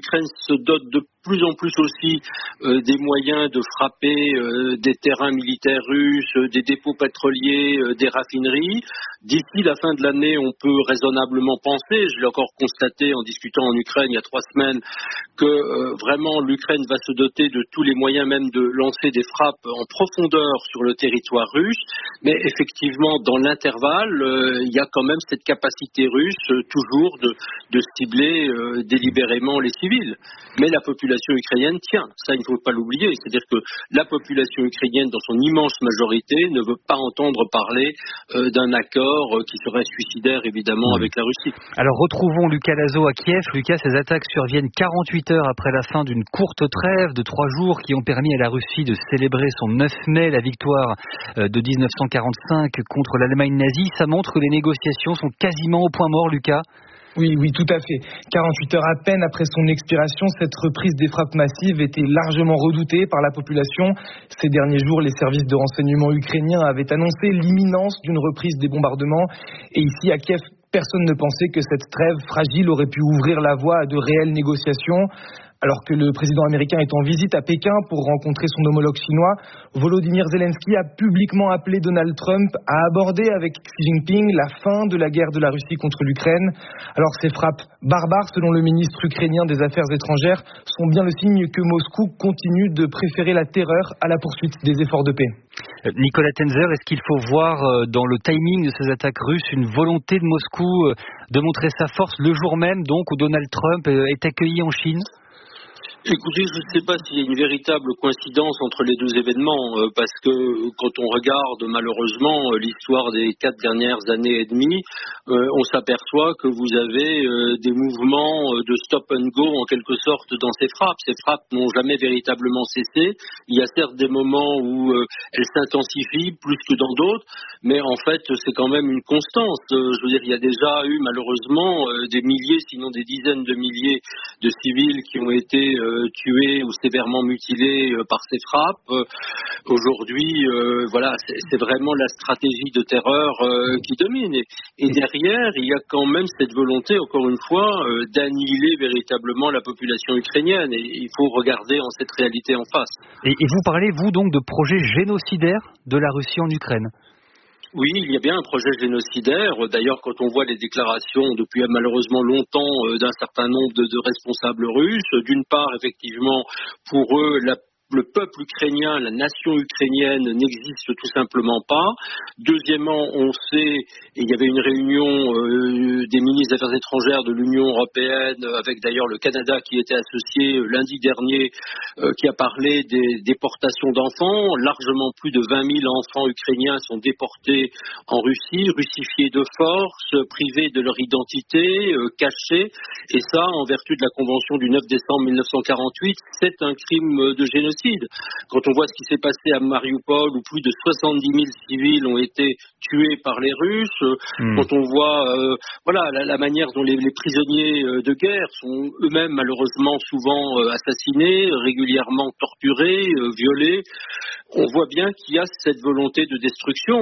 l'Ukraine se dote de plus en plus aussi des moyens de frapper des terrains militaires russes, des dépôts pétroliers, des raffineries. D'ici la fin de l'année, on peut raisonnablement penser, je l'ai encore constaté en discutant en Ukraine il y a 3 semaines, que vraiment l'Ukraine va se doter de tous les moyens même de lancer des frappes en profondeur sur le territoire russe. Mais effectivement, dans l'intervalle, il y a quand même cette capacité russe toujours de cibler délibérément les civils. Mais la population ukrainienne tient, ça il ne faut pas l'oublier. C'est-à-dire que la population ukrainienne, dans son immense majorité, ne veut pas entendre parler d'un accord qui serait suicidaire évidemment avec la Russie. Alors retrouvons Lucas Lazo à Kiev. Lucas, ces attaques surviennent 48 heures après la fin d'une courte trêve de 3 jours qui ont permis à la Russie de célébrer son 9 mai, la victoire de 1945 contre l'Allemagne nazie. Ça montre que les négociations sont quasiment au point mort, Lucas. Oui, tout à fait. 48 heures à peine après son expiration, cette reprise des frappes massives était largement redoutée par la population. Ces derniers jours, les services de renseignement ukrainiens avaient annoncé l'imminence d'une reprise des bombardements. Et ici, à Kiev, personne ne pensait que cette trêve fragile aurait pu ouvrir la voie à de réelles négociations. Alors que le président américain est en visite à Pékin pour rencontrer son homologue chinois, Volodymyr Zelensky a publiquement appelé Donald Trump à aborder avec Xi Jinping la fin de la guerre de la Russie contre l'Ukraine. Alors ces frappes barbares, selon le ministre ukrainien des Affaires étrangères, sont bien le signe que Moscou continue de préférer la terreur à la poursuite des efforts de paix. Nicolas Tenzer, est-ce qu'il faut voir dans le timing de ces attaques russes une volonté de Moscou de montrer sa force le jour même donc où Donald Trump est accueilli en Chine ? Écoutez, je ne sais pas s'il y a une véritable coïncidence entre les deux événements, parce que quand on regarde malheureusement l'histoire des 4 dernières années et demie, on s'aperçoit que vous avez des mouvements de stop and go en quelque sorte dans ces frappes. Ces frappes n'ont jamais véritablement cessé. Il y a certes des moments où elles s'intensifient plus que dans d'autres, mais en fait c'est quand même une constance. Je veux dire, il y a déjà eu malheureusement des milliers, sinon des dizaines de milliers de civils qui ont été tués ou sévèrement mutilés par ces frappes. Aujourd'hui, voilà, c'est vraiment la stratégie de terreur qui domine. Et derrière, il y a quand même cette volonté, encore une fois, d'annihiler véritablement la population ukrainienne. Et il faut regarder cette réalité en face. Et vous parlez, vous, donc, de projets génocidaires de la Russie en Ukraine ? Oui, il y a bien un projet génocidaire. D'ailleurs, quand on voit les déclarations depuis malheureusement longtemps d'un certain nombre de responsables russes, d'une part, effectivement, pour eux, le peuple ukrainien, la nation ukrainienne n'existe tout simplement pas. Deuxièmement, on sait, et il y avait une réunion des ministres des Affaires étrangères de l'Union européenne, avec d'ailleurs le Canada qui était associé lundi dernier, qui a parlé des déportations d'enfants. Largement plus de 20 000 enfants ukrainiens sont déportés en Russie, russifiés de force, privés de leur identité, cachés. Et ça, en vertu de la Convention du 9 décembre 1948, c'est un crime de génocide. Quand on voit ce qui s'est passé à Mariupol, où plus de 70 000 civils ont été tués par les Russes, quand on voit la manière dont les prisonniers de guerre sont eux-mêmes malheureusement souvent assassinés, régulièrement torturés, violés, on voit bien qu'il y a cette volonté de destruction.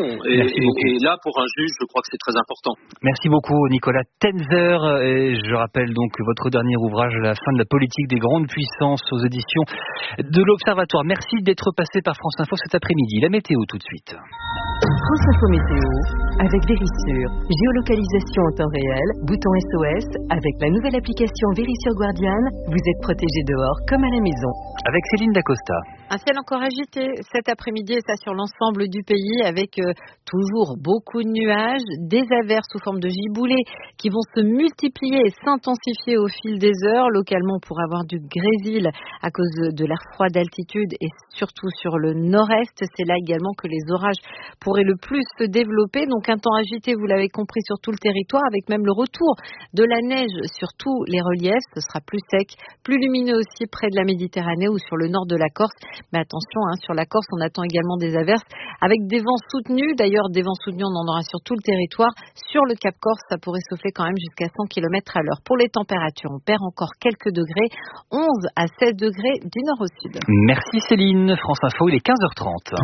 Et là, pour un juge, je crois que c'est très important. Merci beaucoup, Nicolas Tenzer. Et je rappelle donc votre dernier ouvrage, La fin de la politique des grandes puissances, aux éditions de l'Observatoire. Merci d'être passé par France Info cet après-midi. La météo tout de suite. France Info Météo, avec Vérissure. Géolocalisation en temps réel, bouton SOS. Avec la nouvelle application Vérissure Guardian, vous êtes protégé dehors comme à la maison. Avec Céline Dacosta. Un ciel encore agité cet après-midi, et ça sur l'ensemble du pays, avec toujours beaucoup de nuages, des averses sous forme de giboulées qui vont se multiplier et s'intensifier au fil des heures. Localement, pour avoir du grésil à cause de l'air froid d'altitude et surtout sur le nord-est. C'est là également que les orages pourraient le plus se développer. Donc un temps agité, vous l'avez compris, sur tout le territoire, avec même le retour de la neige sur tous les reliefs. Ce sera plus sec, plus lumineux aussi près de la Méditerranée ou sur le nord de la Corse. Mais attention, sur la Corse, on attend également des averses avec des vents soutenus. D'ailleurs, des vents soutenus, on en aura sur tout le territoire. Sur le Cap Corse, ça pourrait souffler quand même jusqu'à 100 km à l'heure. Pour les températures, on perd encore quelques degrés, 11 à 16 degrés du nord au sud. Merci Céline. France Info, il est 15h30.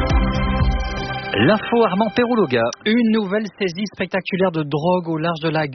L'info Armand Perrouloga. Une nouvelle saisie spectaculaire de drogue au large de la